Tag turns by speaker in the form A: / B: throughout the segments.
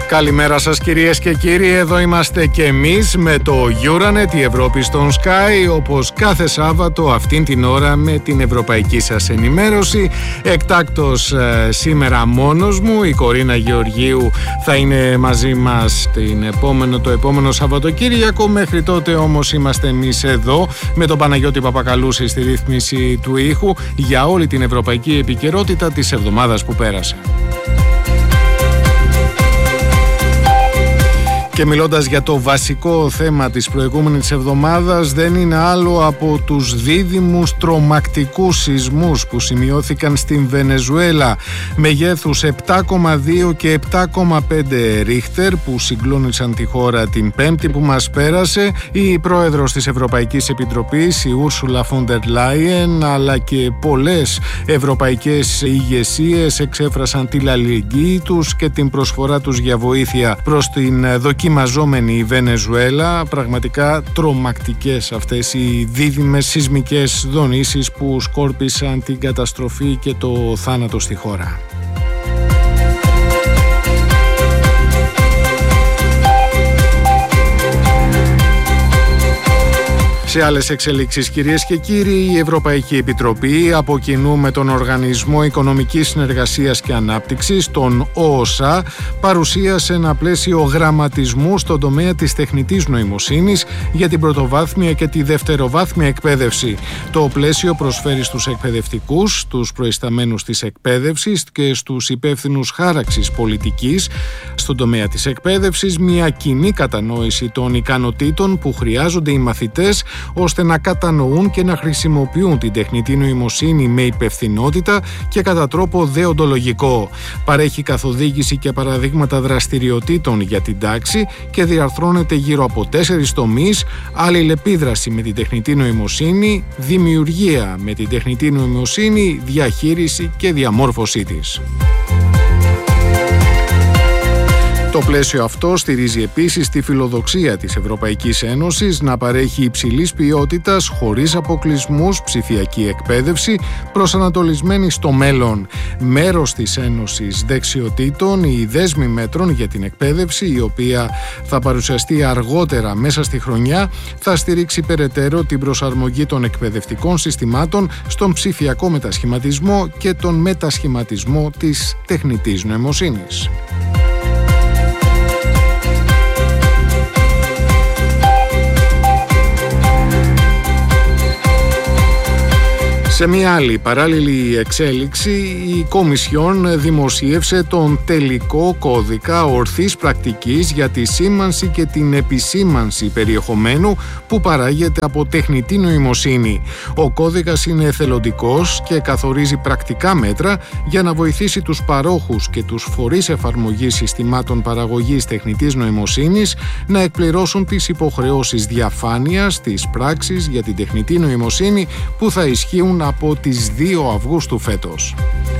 A: Καλημέρα σας κυρίες και κύριοι, εδώ είμαστε και εμείς με το Euranet, η Ευρώπη στον Sky, όπως κάθε Σάββατο αυτήν την ώρα με την ευρωπαϊκή σας ενημέρωση. Εκτάκτος σήμερα μόνος μου, η Κορίνα Γεωργίου θα είναι μαζί μας το επόμενο Σαββατοκύριακο. Μέχρι τότε όμως είμαστε εμείς εδώ με τον Παναγιώτη Παπακαλούση στη ρύθμιση του ήχου για όλη την ευρωπαϊκή επικαιρότητα της εβδομάδας που πέρασε. Και μιλώντας για το βασικό θέμα της προηγούμενης εβδομάδας, δεν είναι άλλο από τους δίδυμους τρομακτικούς σεισμούς που σημειώθηκαν στην Βενεζουέλα μεγέθους 7,2 και 7,5 ρίχτερ που συγκλώνησαν τη χώρα την Πέμπτη που μας πέρασε. Η πρόεδρος της Ευρωπαϊκής Επιτροπής, η Ούρσουλα φον ντερ Λάιεν, αλλά και πολλές ευρωπαϊκές ηγεσίες εξέφρασαν τη αλληλεγγύη τους και την προσφορά τους για βοήθεια προς την δοκιμαζόμενη Βενεζουέλα. Πραγματικά τρομακτικές αυτές οι δίδυμες σεισμικές δονήσεις που σκόρπισαν την καταστροφή και το θάνατο στη χώρα. Σε άλλες εξελίξεις, κυρίες και κύριοι, η Ευρωπαϊκή Επιτροπή από κοινού με τον Οργανισμό Οικονομικής Συνεργασίας και Ανάπτυξης, τον ΟΟΣΑ, παρουσίασε ένα πλαίσιο γραμματισμού στον τομέα της τεχνητής νοημοσύνης για την πρωτοβάθμια και τη δευτεροβάθμια εκπαίδευση. Το πλαίσιο προσφέρει στους εκπαιδευτικούς, στους προϊσταμένους της εκπαίδευσης και στους υπεύθυνους χάραξης πολιτικής στον τομέα της εκπαίδευσης μια κοινή κατανόηση των ικανοτήτων που χρειάζονται οι μαθητές ώστε να κατανοούν και να χρησιμοποιούν την τεχνητή νοημοσύνη με υπευθυνότητα και κατά τρόπο δεοντολογικό. Παρέχει καθοδήγηση και παραδείγματα δραστηριοτήτων για την τάξη και διαρθρώνεται γύρω από 4 τομείς: αλληλεπίδραση με την τεχνητή νοημοσύνη, δημιουργία με την τεχνητή νοημοσύνη, διαχείριση και διαμόρφωσή της. Το πλαίσιο αυτό στηρίζει επίσης τη φιλοδοξία της Ευρωπαϊκής Ένωσης να παρέχει υψηλής ποιότητας, χωρίς αποκλεισμούς, ψηφιακή εκπαίδευση προσανατολισμένη στο μέλλον. Μέρος της Ένωσης Δεξιοτήτων, η δέσμη μέτρων για την εκπαίδευση, η οποία θα παρουσιαστεί αργότερα μέσα στη χρονιά, θα στηρίξει περαιτέρω την προσαρμογή των εκπαιδευτικών συστημάτων στον ψηφιακό μετασχηματισμό και τον μετασχηματισμό της τεχνητής νοημοσύνης. Σε μια άλλη παράλληλη εξέλιξη, η Κομισιόν δημοσίευσε τον τελικό κώδικα ορθής πρακτικής για τη σήμανση και την επισήμανση περιεχομένου που παράγεται από τεχνητή νοημοσύνη. Ο κώδικας είναι εθελοντικός και καθορίζει πρακτικά μέτρα για να βοηθήσει τους παρόχους και τους φορείς εφαρμογής συστημάτων παραγωγής τεχνητής νοημοσύνης να εκπληρώσουν τις υποχρεώσεις διαφάνειας της πράξης για την τεχνητή νοημοσύνη που θα ισχύουν από τις 2 Αυγούστου φέτος.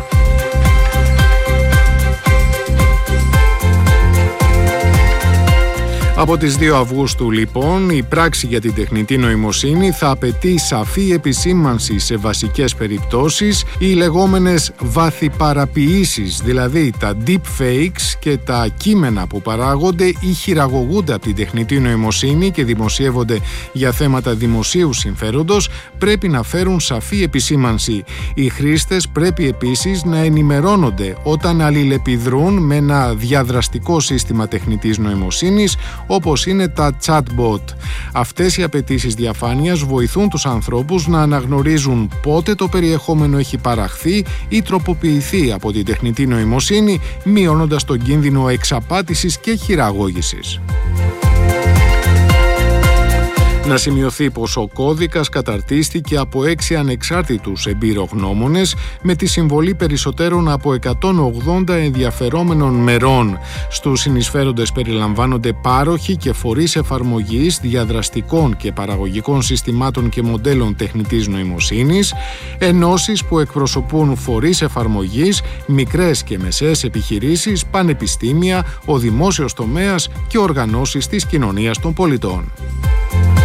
A: Από τις 2 Αυγούστου λοιπόν η πράξη για την τεχνητή νοημοσύνη θα απαιτεί σαφή επισήμανση σε βασικές περιπτώσεις, οι λεγόμενες βαθυπαραποιήσεις, δηλαδή τα deepfakes και τα κείμενα που παράγονται ή χειραγωγούνται από την τεχνητή νοημοσύνη και δημοσιεύονται για θέματα δημοσίου συμφέροντος, πρέπει να φέρουν σαφή επισήμανση. Οι χρήστες πρέπει επίσης να ενημερώνονται όταν αλληλεπιδρούν με ένα διαδραστικό σύστημα τεχνητής νοημοσύνης όπως είναι τα chatbot. Αυτές οι απαιτήσεις διαφάνειας βοηθούν τους ανθρώπους να αναγνωρίζουν πότε το περιεχόμενο έχει παραχθεί ή τροποποιηθεί από την τεχνητή νοημοσύνη, μειώνοντας τον κίνδυνο εξαπάτησης και χειραγώγησης. Να σημειωθεί πως ο κώδικας καταρτίστηκε από 6 ανεξάρτητους εμπειρογνώμονες με τη συμβολή περισσότερων από 180 ενδιαφερόμενων μερών. Στους συνεισφέροντες περιλαμβάνονται πάροχοι και φορείς εφαρμογής διαδραστικών και παραγωγικών συστημάτων και μοντέλων τεχνητής νοημοσύνης, ενώσεις που εκπροσωπούν φορείς εφαρμογής, μικρές και μεσαίες επιχειρήσεις, πανεπιστήμια, ο δημόσιος τομέας και οργανώσεις της κοινωνίας των πολιτών.